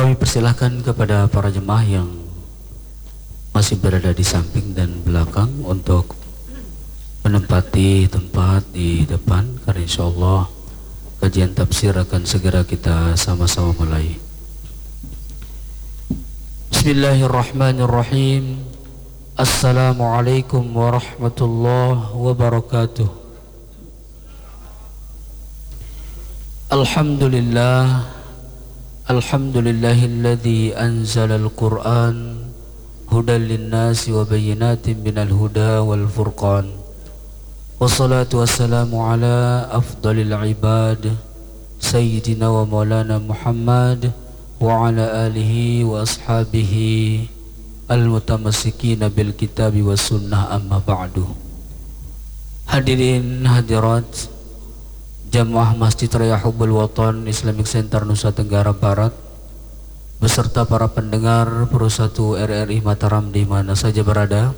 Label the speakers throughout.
Speaker 1: Kami persilahkan kepada para jemaah yang masih berada di samping dan belakang untuk menempati tempat di depan, karena insyaallah kajian tafsir akan segera kita sama-sama mulai. Bismillahirrahmanirrahim. Assalamualaikum warahmatullahi wabarakatuh. Alhamdulillah, alhamdulillahilladzi anzalal Qur'an hudan linnasi wa bayyinatin minal huda wal furqan. Wassalatu wassalamu ala afdalil ibad sayyidina wa maulana Muhammad wa ala alihi wa ashabihi al-mutamassikina bil kitabi was sunnah, amma ba'du. Hadirin hadirat Jamaah Masjid Raya Hubbul Watan Islamic Center Nusa Tenggara Barat beserta para pendengar Pro 1 RRI Mataram di mana saja berada,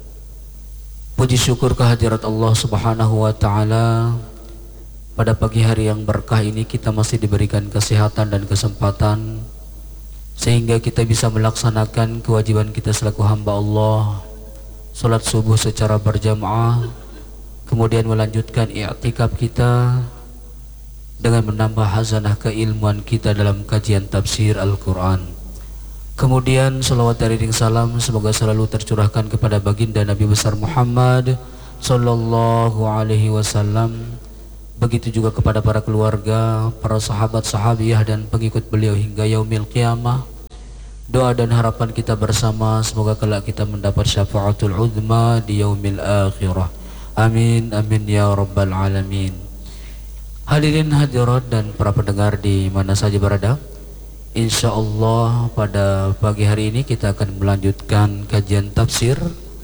Speaker 1: puji syukur kehadirat Allah Subhanahu wa Ta'ala. Pada pagi hari yang berkah ini kita masih diberikan kesehatan dan kesempatan sehingga kita bisa melaksanakan kewajiban kita selaku hamba Allah, salat subuh secara berjamaah, kemudian melanjutkan i'tikaf kita dengan menambah hazanah keilmuan kita dalam kajian tafsir Al-Quran. Kemudian salawat dan salam semoga selalu tercurahkan kepada baginda Nabi besar Muhammad sallallahu alaihi wasallam. Begitu juga kepada para keluarga, para sahabat sahabiah dan pengikut beliau hingga yaumil qiyamah. Doa dan harapan kita bersama semoga kelak kita mendapat syafaatul uzma di yaumil akhirah. Amin amin ya rabbal alamin. Hadirin hadirat dan para pendengar di mana saja berada, insyaallah pada pagi hari ini kita akan melanjutkan kajian tafsir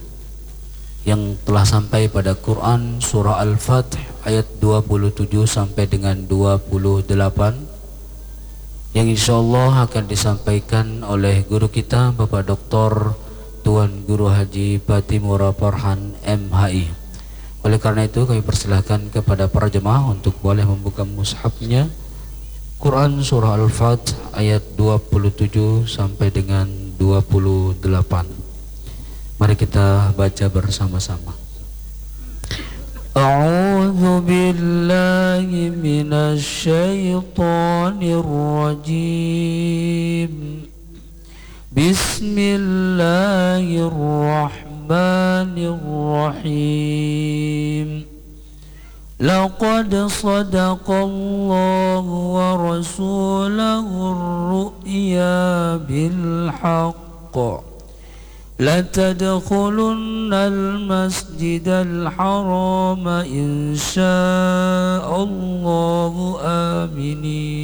Speaker 1: yang telah sampai pada Quran surah Al-Fath ayat 27 sampai dengan 28 yang insyaallah akan disampaikan oleh guru kita Bapak Dr. Tuan Guru Haji Batimura Farhan MHI. Oleh karena itu kami persilahkan kepada para jemaah untuk boleh membuka mushafnya, Quran surah Al-Fath ayat 27 sampai dengan 28. Mari kita baca bersama-sama. A'udzu billahi minasy syaithanir rajim. Bismillahirrahmanirrahim. Laqad sadaqallahu wa rasulahu ar-ru'ya bil haqq. Latadkhulunnal masjidal haram insya'allahu aminin.